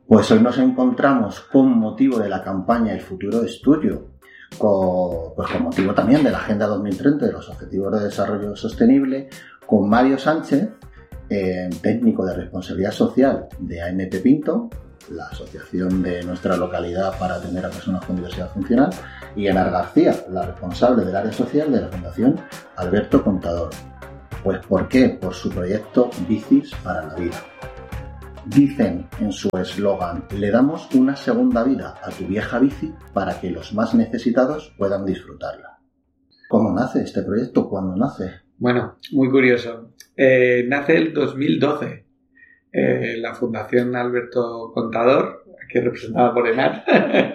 Pues hoy nos encontramos con motivo de la campaña El futuro es tuyo, con motivo también de la Agenda 2030 de los Objetivos de Desarrollo Sostenible, con Mario Sánchez, técnico de responsabilidad social de AMP Pinto, la asociación de nuestra localidad para atender a personas con diversidad funcional, y Enar García, la responsable del área social de la Fundación Alberto Contador. Pues ¿por qué? Por su proyecto Bicis para la Vida. Dicen en su eslogan: le damos una segunda vida a tu vieja bici para que los más necesitados puedan disfrutarla. ¿Cómo nace este proyecto? ¿Cuándo nace? Bueno, muy curioso. Nace el 2012. La Fundación Alberto Contador, aquí representada por Enar,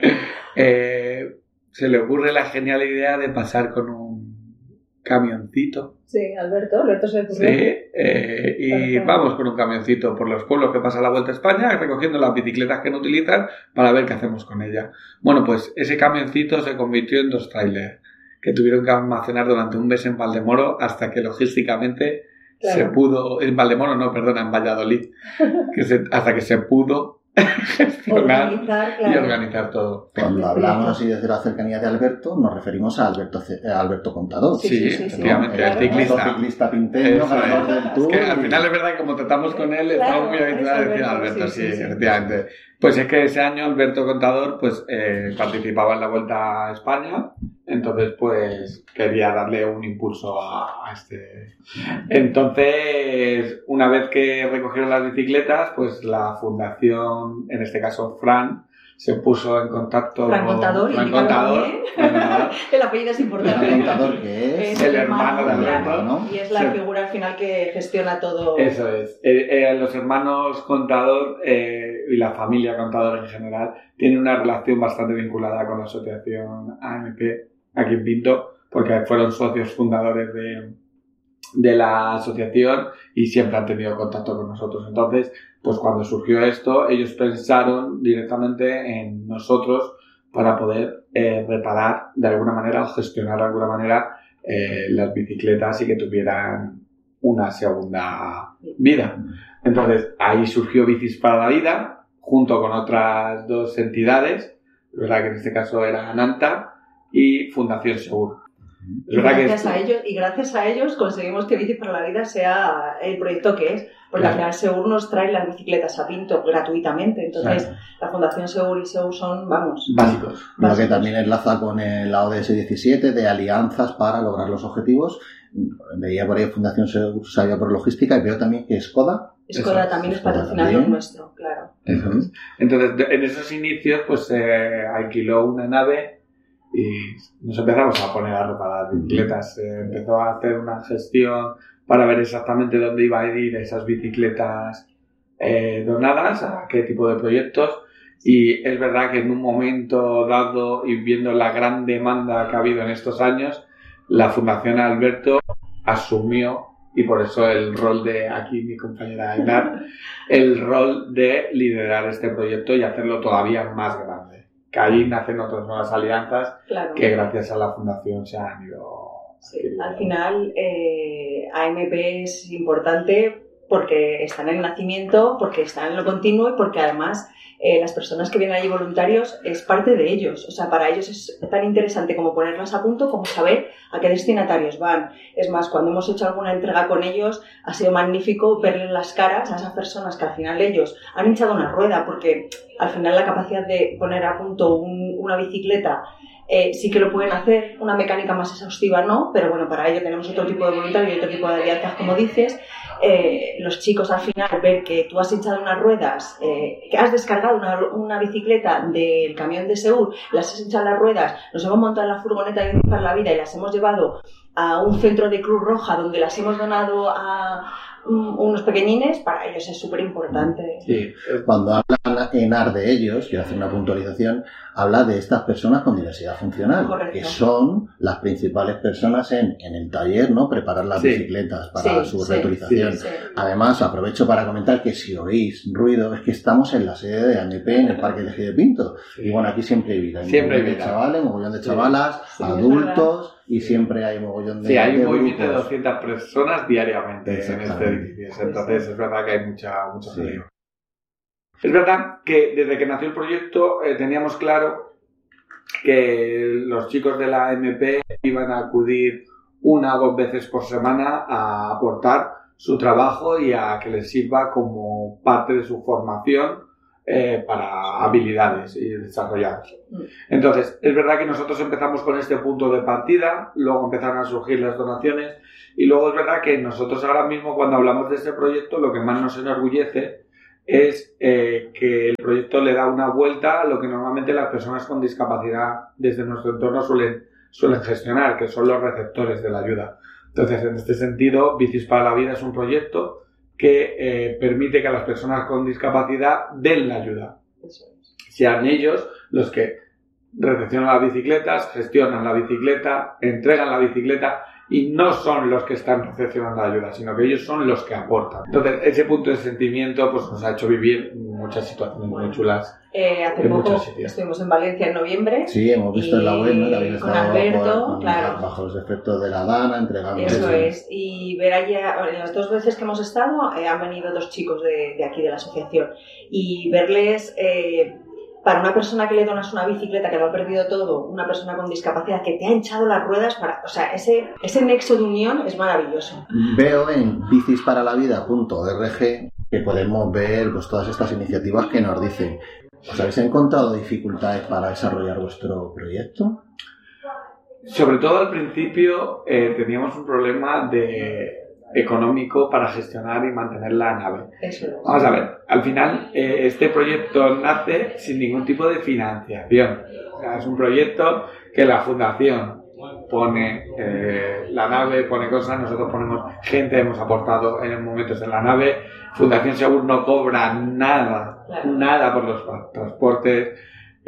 se le ocurre la genial idea de pasar con un camioncito. Sí, Alberto se ocurrió. Sí, y vamos con un camioncito por los pueblos que pasa la Vuelta a España, recogiendo las bicicletas que no utilizan para ver qué hacemos con ellas. Bueno, pues ese camioncito se convirtió en 2 trailers que tuvieron que almacenar durante un mes en Valdemoro hasta que logísticamente se pudo, en Valdemoro no, perdona, en Valladolid, hasta que se pudo gestionar y organizar todo. Cuando hablamos así desde la cercanía de Alberto, nos referimos a Alberto Contador. Sí, efectivamente, el ciclista pinteño, ganador del Tour. Es que al final es verdad que como tratamos con él, estamos muy habituados a decir Alberto, sí, efectivamente. Pues es que ese año Alberto Contador pues participaba en la Vuelta a España, entonces pues quería darle un impulso a este. Entonces, una vez que recogieron las bicicletas, pues la fundación, en este caso Fran, se puso en contacto Fran Contador. El apellido es importante. Fran Contador, que es el hermano de Alberto, ¿no? Y es la figura al final que gestiona todo. Eso es. Los hermanos Contador y la familia Contador en general tienen una relación bastante vinculada con la asociación AMP aquí en Pinto, porque fueron socios fundadores de la asociación y siempre han tenido contacto con nosotros. Entonces, pues cuando surgió esto, ellos pensaron directamente en nosotros para poder reparar de alguna manera o gestionar de alguna manera las bicicletas y que tuvieran una segunda vida. Entonces, ahí surgió Bicis para la Vida, junto con otras 2 entidades, ¿verdad? Que en este caso era Ananta y Fundación Segur. Y gracias a ellos conseguimos que Bicis para la Vida sea el proyecto que es, porque al final Segur nos trae las bicicletas a Pinto gratuitamente, entonces la Fundación Segur y Segur son, básicos. Lo que también enlaza con la ODS 17 de alianzas para lograr los objetivos. Veía por ahí Fundación Segur, sabía por logística, y veo también que Skoda también es patrocinador nuestro, claro. Eso es. Entonces, en esos inicios pues se alquiló una nave y nos empezamos a poner a reparar bicicletas. Empezó a hacer una gestión para ver exactamente dónde iba a ir esas bicicletas donadas, a qué tipo de proyectos. Y es verdad que en un momento dado y viendo la gran demanda que ha habido en estos años, la Fundación Alberto asumió, y por eso el rol de aquí mi compañera Enar, el rol de liderar este proyecto y hacerlo todavía más grande. Que ahí nacen otras nuevas alianzas que gracias a la Fundación se han ido. Sí, al final AMP es importante porque está en el nacimiento, porque está en lo continuo y porque además las personas que vienen allí voluntarios es parte de ellos. O sea, para ellos es tan interesante como ponerlas a punto como saber a qué destinatarios van. Es más, cuando hemos hecho alguna entrega con ellos ha sido magnífico verles las caras a esas personas que al final ellos han hinchado una rueda, porque al final la capacidad de poner a punto una bicicleta sí que lo pueden hacer, una mecánica más exhaustiva no, pero bueno, para ello tenemos otro tipo de voluntarios y otro tipo de alianzas, como dices. Los chicos al final ver que tú has hinchado unas ruedas, que has descargado una bicicleta del camión de Segur, las has hinchado las ruedas, nos hemos montado en la furgoneta de Bicis para la Vida y las hemos llevado a un centro de Cruz Roja donde las hemos donado a unos pequeñines, para ellos es súper importante. Sí. Cuando habla Enar de ellos, quiero hacer una puntualización, habla de estas personas con diversidad funcional. Correcto. Que son las principales personas en el taller, ¿no? Preparar las bicicletas para su reutilización. Sí. Además, aprovecho para comentar que si oís ruido, es que estamos en la sede de AMP en el Parque de Eje de Pinto. Y bueno, aquí siempre hay vida. Siempre hay vida. Chavales, mogollón de chavalas, adultos, y siempre hay mogollón de hay un movimiento de grupos. 200 personas diariamente en este edificio. Entonces es verdad que hay mucho jaleo. Es verdad que desde que nació el proyecto teníamos claro que los chicos de la AMP iban a acudir 1 o 2 veces por semana a aportar su trabajo y a que les sirva como parte de su formación para habilidades y desarrollar. Entonces, es verdad que nosotros empezamos con este punto de partida, luego empezaron a surgir las donaciones y luego es verdad que nosotros ahora mismo cuando hablamos de este proyecto lo que más nos enorgullece es que el proyecto le da una vuelta a lo que normalmente las personas con discapacidad desde nuestro entorno suelen gestionar, que son los receptores de la ayuda. Entonces, en este sentido, Bicis para la Vida es un proyecto que permite que a las personas con discapacidad den la ayuda. Sean ellos los que recepcionan las bicicletas, gestionan la bicicleta, entregan la bicicleta y no son los que están recepcionando la ayuda, sino que ellos son los que aportan. Entonces, ese punto de sentimiento pues nos ha hecho vivir muchas situaciones muy chulas. Hace poco estuvimos en Valencia en noviembre. Sí, hemos visto en la web, ¿no? Que con Alberto, claro. Bajo los efectos de la Dana, entregando... Eso es. Y ver allá, en las 2 veces que hemos estado, han venido 2 chicos de aquí, de la asociación. Y verles... para una persona que le donas una bicicleta, que lo ha perdido todo, una persona con discapacidad que te ha hinchado las ruedas, o sea, ese nexo de unión es maravilloso. Veo en bicisparala.vida.org que podemos ver pues, todas estas iniciativas que nos dicen. ¿Os habéis encontrado dificultades para desarrollar vuestro proyecto? Sobre todo al principio teníamos un problema económico para gestionar y mantener la nave. Vamos a ver, al final este proyecto nace sin ningún tipo de financiación. O sea, es un proyecto que la fundación pone la nave, pone cosas, nosotros ponemos gente, hemos aportado en momentos en la nave. Fundación Segur no cobra nada, nada por los transportes.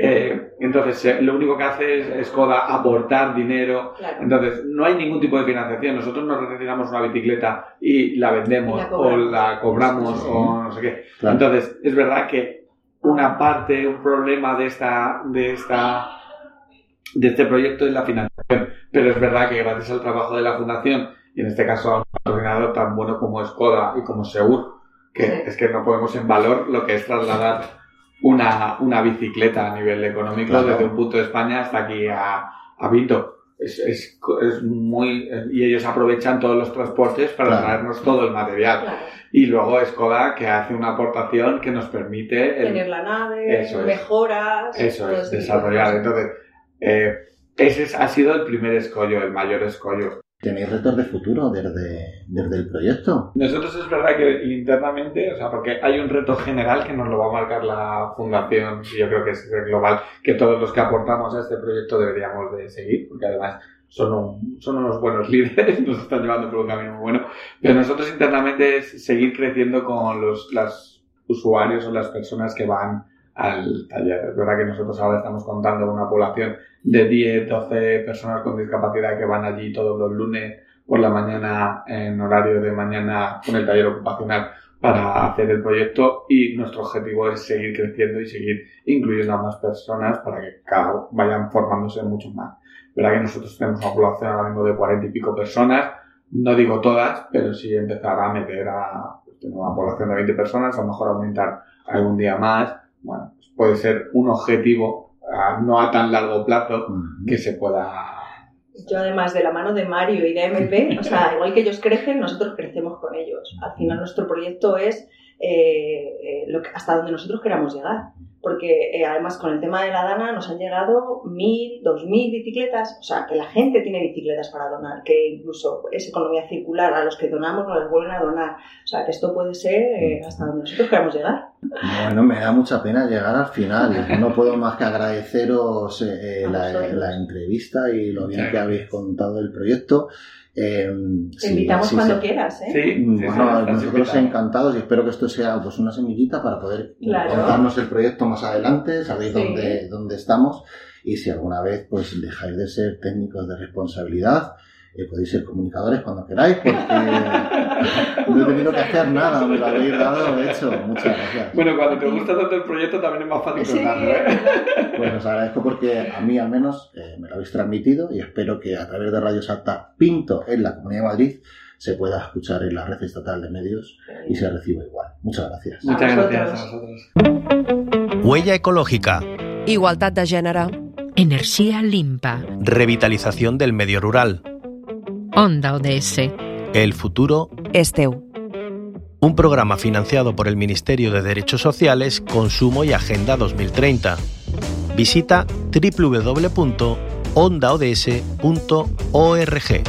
Entonces lo único que hace es Skoda aportar dinero. Entonces no hay ningún tipo de financiación. Nosotros nos recepcionamos una bicicleta y la vendemos o la cobramos o no sé qué. Entonces es verdad que una parte, un problema de este proyecto es la financiación, pero es verdad que gracias al trabajo de la fundación y en este caso a un patrocinador tan bueno como Skoda y como Segur, que es que no ponemos en valor lo que es trasladar una bicicleta a nivel económico desde un punto de España hasta aquí a Vinto. Es muy... Y ellos aprovechan todos los transportes para traernos todo el material. Y luego Skoda que hace una aportación que nos permite... tener la nave, mejoras... Eso es, desarrollar. Entonces, ese ha sido el primer escollo, el mayor escollo. ¿Tenéis retos de futuro desde el proyecto? Nosotros es verdad que internamente, o sea, porque hay un reto general que nos lo va a marcar la fundación, y yo creo que es el global, que todos los que aportamos a este proyecto deberíamos de seguir, porque además son unos buenos líderes, nos están llevando por un camino muy bueno, pero nosotros internamente es seguir creciendo con los usuarios o las personas que van al taller. Es verdad que nosotros ahora estamos contando con una población de 10, 12 personas con discapacidad que van allí todos los lunes por la mañana en horario de mañana con el taller ocupacional para hacer el proyecto, y nuestro objetivo es seguir creciendo y seguir incluyendo a más personas para que vayan formándose mucho más. Es verdad que nosotros tenemos una población ahora mismo de 40 y pico personas, no digo todas, pero sí empezar a meter una población de 20 personas, a lo mejor aumentar algún día más. Bueno, pues puede ser un objetivo no a tan largo plazo que se pueda... Yo además de la mano de Mario y de AMP, o sea, igual que ellos crecen, nosotros crecemos con ellos. Al final nuestro proyecto es hasta donde nosotros queramos llegar. Porque además con el tema de la Dana nos han llegado 1.000, 2.000 bicicletas. O sea, que la gente tiene bicicletas para donar, que incluso es economía circular, a los que donamos nos las vuelven a donar. O sea, que esto puede ser hasta donde nosotros queramos llegar. Bueno, me da mucha pena llegar al final. No puedo más que agradeceros la entrevista y lo bien que habéis contado el proyecto. Te invitamos cuando quieras, ¿eh? Sí, bueno, nosotros encantados, y espero que esto sea pues una semillita para poder contarnos el proyecto más adelante, sabéis dónde estamos, y si alguna vez pues dejáis de ser técnicos de responsabilidad, podéis ser comunicadores cuando queráis, porque no he tenido que hacer nada, me lo habéis dado hecho. Muchas gracias. Bueno, cuando te gusta tanto el proyecto también es más fácil contarlo, ¿eh? Pues os agradezco porque a mí al menos me lo habéis transmitido, y espero que a través de Radio Salta Pinto en la Comunidad de Madrid se pueda escuchar en la red estatal de medios y se reciba igual. Muchas gracias. Muchas gracias a vosotros. Huella ecológica. Igualtat de gènere. Energía limpa. Revitalización del medio rural. Onda ODS. El futuro És teu. Un programa financiado por el Ministerio de Derechos Sociales, Consumo y Agenda 2030. Visita www.ondaods.org.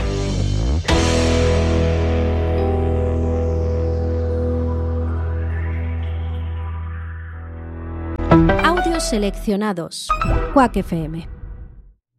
Audios seleccionados. Quack FM.